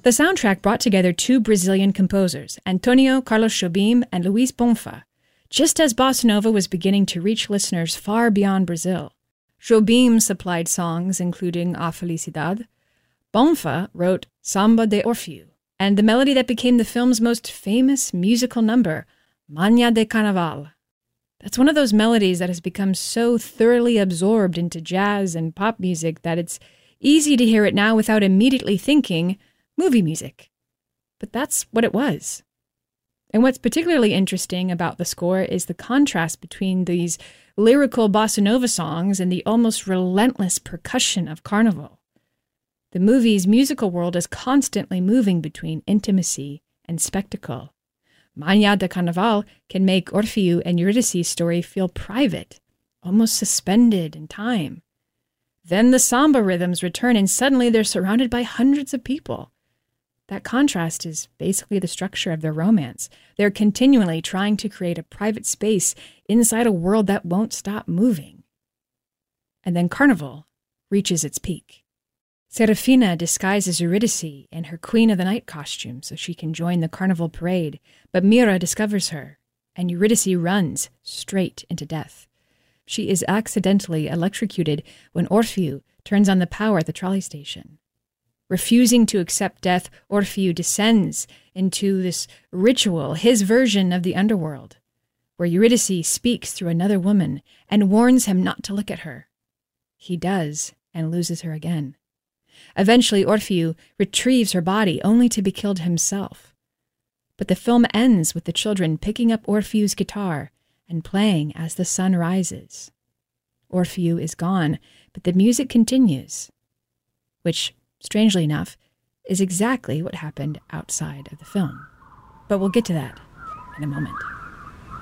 The soundtrack brought together two Brazilian composers, Antonio Carlos Jobim and Luis Bonfa, just as bossa nova was beginning to reach listeners far beyond Brazil. Jobim supplied songs including A Felicidade. Bonfa wrote Samba de Orfeu, and the melody that became the film's most famous musical number, Manhã de Carnaval. That's one of those melodies that has become so thoroughly absorbed into jazz and pop music that it's easy to hear it now without immediately thinking movie music. But that's what it was. And what's particularly interesting about the score is the contrast between these lyrical bossa nova songs and the almost relentless percussion of Carnival. The movie's musical world is constantly moving between intimacy and spectacle. Manhã de Carnaval can make Orfeu and Eurydice's story feel private, almost suspended in time. Then the samba rhythms return and suddenly they're surrounded by hundreds of people. That contrast is basically the structure of their romance. They're continually trying to create a private space inside a world that won't stop moving. And then Carnival reaches its peak. Serafina disguises Eurydice in her Queen of the Night costume so she can join the carnival parade, but Mira discovers her, and Eurydice runs straight into death. She is accidentally electrocuted when Orfeu turns on the power at the trolley station. Refusing to accept death, Orfeu descends into this ritual, his version of the underworld, where Eurydice speaks through another woman and warns him not to look at her. He does, and loses her again. Eventually, Orfeu retrieves her body, only to be killed himself. But the film ends with the children picking up Orfeu's guitar and playing as the sun rises. Orfeu is gone, but the music continues, which, strangely enough, is exactly what happened outside of the film. But we'll get to that in a moment.